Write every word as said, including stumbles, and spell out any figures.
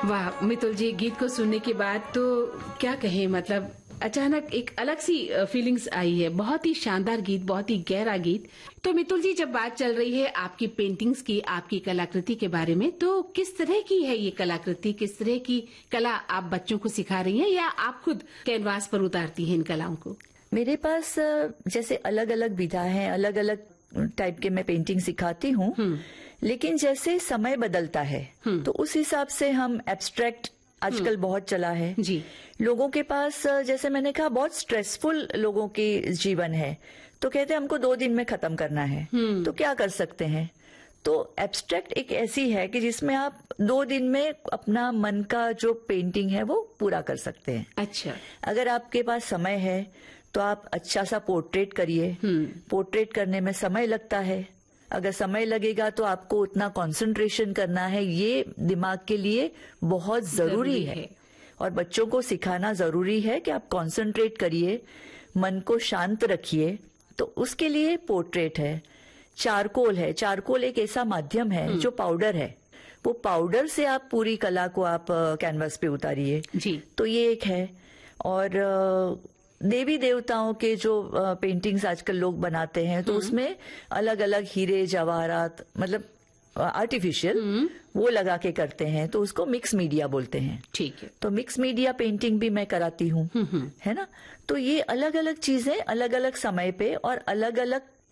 वाह मितुल जी, गीत को सुनने के बाद तो क्या कहें, मतलब अचानक एक अलग सी फीलिंग्स आई है। बहुत ही शानदार गीत, बहुत ही गहरा गीत। तो मितुल जी, जब बात चल रही है आपकी पेंटिंग्स की, आपकी कलाकृति के बारे में, तो किस तरह की है ये कलाकृति? किस तरह की कला आप बच्चों को सिखा रही हैं या आप खुद कैनवास पर उतारती हैं इन कलाओं को? मेरे पास जैसे अलग अलग विधा है, अलग अलग टाइप के मैं पेंटिंग सिखाती हूँ, लेकिन जैसे समय बदलता है तो उस हिसाब से हम एब्स्ट्रैक्ट आजकल बहुत चला है जी। लोगों के पास, जैसे मैंने कहा, बहुत स्ट्रेसफुल लोगों की जीवन है, तो कहते हैं हमको दो दिन में खत्म करना है, तो क्या कर सकते हैं? तो एब्स्ट्रैक्ट एक ऐसी है कि जिसमें आप दो दिन में अपना मन का जो पेंटिंग है वो पूरा कर सकते हैं। अच्छा। अगर आपके पास समय है तो आप अच्छा सा पोर्ट्रेट करिए। पोर्ट्रेट करने में समय लगता है, अगर समय लगेगा तो आपको उतना कंसंट्रेशन करना है, ये दिमाग के लिए बहुत जरूरी, जरूरी है।, है और बच्चों को सिखाना जरूरी है कि आप कंसंट्रेट करिए, मन को शांत रखिए। तो उसके लिए पोर्ट्रेट है। चारकोल है। चारकोल एक ऐसा माध्यम है जो पाउडर है, वो पाउडर से आप पूरी कला को आप कैनवास पे उतारिए जी। तो ये एक है। और देवी देवताओं के जो पेंटिंग्स आजकल लोग बनाते हैं तो उसमें अलग अलग हीरे जवाहरात, मतलब आर्टिफिशियल, वो लगा के करते हैं, तो उसको मिक्स मीडिया बोलते हैं। ठीक है। तो मिक्स मीडिया पेंटिंग भी मैं कराती हूँ, है ना। तो ये अलग अलग चीजें अलग अलग समय पे और अलग अलग